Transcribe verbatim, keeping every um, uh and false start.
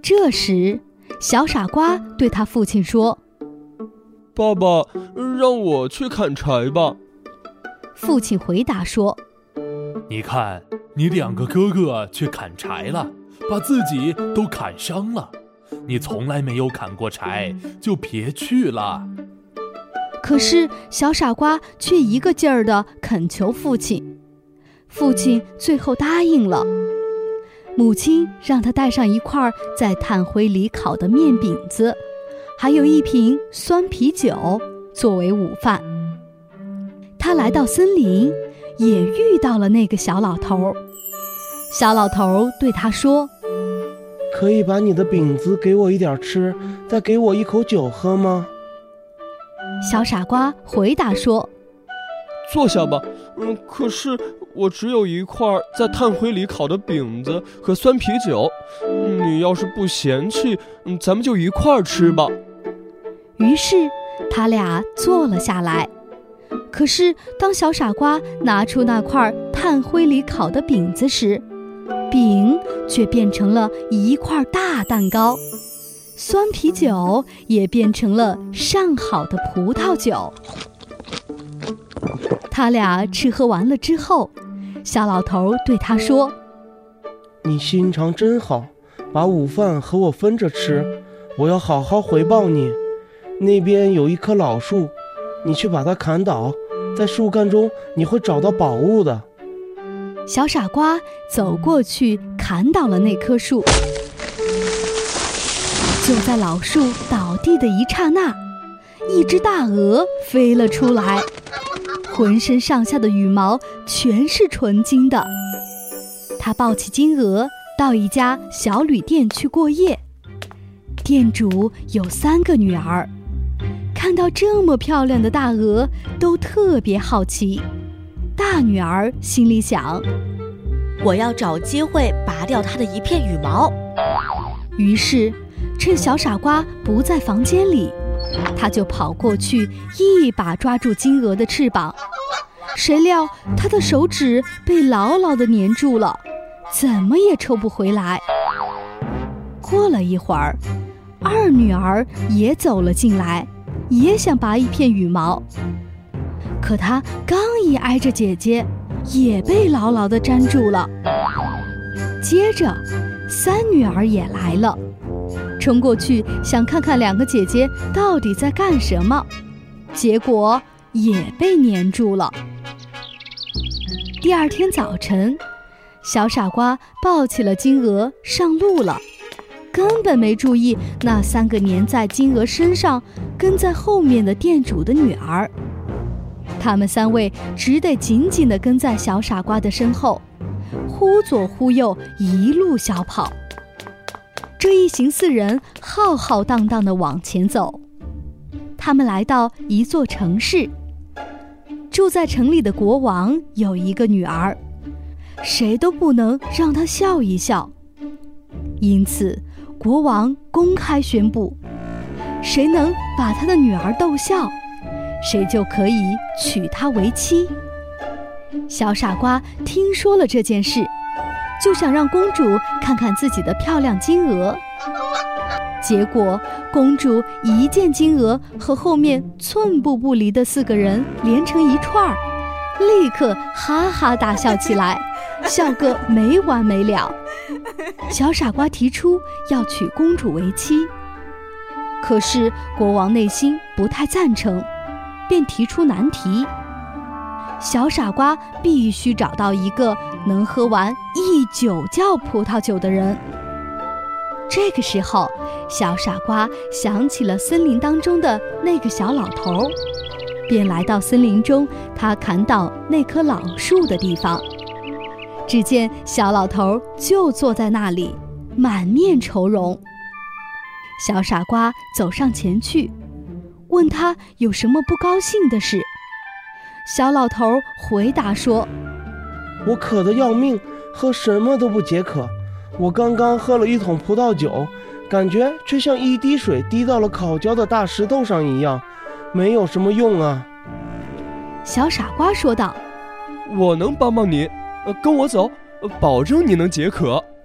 这时，小傻瓜对他父亲说： 爸爸，让我去砍柴吧。 父亲回答说： 你看，你两个哥哥去砍柴了，把自己都砍伤了。你从来没有砍过柴，就别去了。 可是小傻瓜却一个劲儿地恳求父亲，父亲最后答应了。母亲让他带上一块在炭灰里烤的面饼子，还有一瓶酸啤酒作为午饭。他来到森林，也遇到了那个小老头。小老头对他说： 可以把你的饼子给我一点吃，再给我一口酒喝吗？ 小傻瓜回答说： 坐下吧，嗯，可是我只有一块在炭灰里烤的饼子和酸啤酒，你要是不嫌弃，咱们就一块吃吧。 于是他俩坐了下来。可是当小傻瓜拿出那块炭灰里烤的饼子时，饼却变成了一块大蛋糕，酸啤酒也变成了上好的葡萄酒。他俩吃喝完了之后，小老头对他说： 你心肠真好，把午饭和我分着吃，我要好好回报你。那边有一棵老树，你去把它砍倒，在树干中你会找到宝物的。 小傻瓜走过去砍倒了那棵树。就在老树倒地的一刹那，一只大鹅飞了出来，浑身上下的羽毛全是纯金的。他抱起金鹅到一家小旅店去过夜。店主有三个女儿，看到这么漂亮的大鹅都特别好奇。大女儿心里想： 我要找机会拔掉它的一片羽毛。 于是趁小傻瓜不在房间里，他就跑过去一把抓住金鹅的翅膀，谁料他的手指被牢牢地粘住了，怎么也抽不回来。过了一会儿，二女儿也走了进来，也想拔一片羽毛，可她刚一挨着姐姐，也被牢牢地粘住了。接着三女儿也来了，冲过去想看看两个姐姐到底在干什么，结果也被粘住了。第二天早晨，小傻瓜抱起了金鹅上路了，根本没注意那三个粘在金鹅身上跟在后面的店主的女儿。他们三位只得紧紧地跟在小傻瓜的身后，忽左忽右，一路小跑。这一行四人浩浩荡荡地往前走。他们来到一座城市，住在城里的国王有一个女儿，谁都不能让她笑一笑。因此国王公开宣布，谁能把他的女儿逗笑，谁就可以娶她为妻。小傻瓜听说了这件事，就想让公主看看自己的漂亮金鹅。结果公主一见金鹅和后面寸步不离的四个人连成一串儿，立刻哈哈大笑起来，笑个没完没了。小傻瓜提出要娶公主为妻，可是国王内心不太赞成，便提出难题：小傻瓜必须找到一个能喝完一酒窖葡萄酒的人。这个时候，小傻瓜想起了森林当中的那个小老头，便来到森林中他砍倒那棵老树的地方。只见小老头就坐在那里，满面愁容。小傻瓜走上前去，问他有什么不高兴的事。小老头回答说： 我渴得要命，喝什么都不解渴。我刚刚喝了一桶葡萄酒，感觉却像一滴水滴到了烤焦的大石头上一样，没有什么用啊。 小傻瓜说道： 我能帮帮你，跟我走，保证你能解渴。